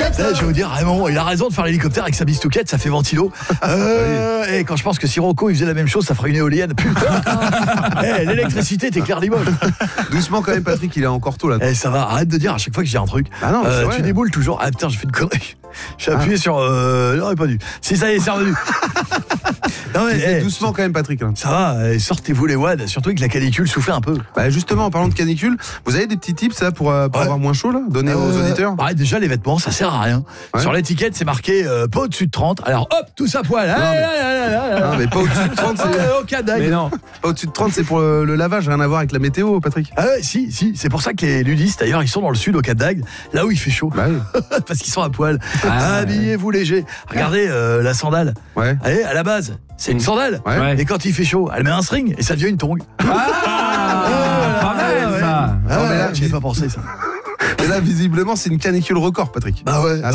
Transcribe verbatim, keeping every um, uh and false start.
Ça, je vais vous dire, vraiment, il a raison de faire l'hélicoptère avec sa bistouquette, ça fait ventilo. Euh, et quand je pense que si Rocco il faisait la même chose, ça ferait une éolienne. Putain. hey, l'électricité, t'es clair Limoges. Doucement quand même, Patrick, il est encore tôt là. Eh, ça va, arrête de dire à chaque fois que j'ai un truc. Ah non, euh, c'est tu vrai. déboules toujours. Ah putain, j'ai fait une connerie. J'ai appuyé ah. sur. Euh... Non, pas dû. Si ça y est, c'est revenu. Non, mais, hey, doucement quand même, Patrick. Là. Ça va, sortez-vous les wads, surtout avec la canicule, soufflez un peu. Bah justement, en parlant de canicule, vous avez des petits tips là, pour, euh, pour ouais. avoir moins chaud là, donner euh, aux auditeurs? Bah, déjà, les vêtements, ça sert à rien. Ouais. Sur l'étiquette, c'est marqué euh, pas au-dessus de trente. Alors hop, tout ça poil. Non, mais... Ah, non, mais pas au-dessus de trente, c'est. Euh, au cadag. Mais non, pas au-dessus de trente, c'est pour le, le lavage, rien à voir avec la météo, Patrick. Ah ouais, si, si. C'est pour ça que les nudistes, d'ailleurs, ils sont dans le sud, au Cap d'Agde, là où il fait chaud. Bah oui. Parce qu'ils sont à poil. Ah, habillez-vous léger. Regardez euh, la sandale. Ouais. Allez, à la base, c'est une sandale. Ouais. Et quand il fait chaud, elle met un string et ça devient une tongue. Ah, ah pas mal ça. Ah, non, mais là, j'y ai pas pensé ça. Et là, visiblement, c'est une canicule record, Patrick. Bah ouais.